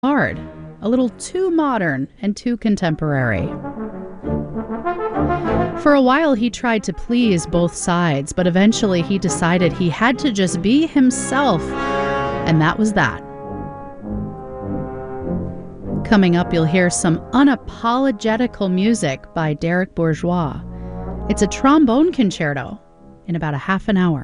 hard, a little too modern and too contemporary. For a while, he tried to please both sides, but eventually he decided he had to just be himself, and that was that. Coming up, you'll hear some unapologetical music by Derek Bourgeois. It's a trombone concerto in about a half an hour.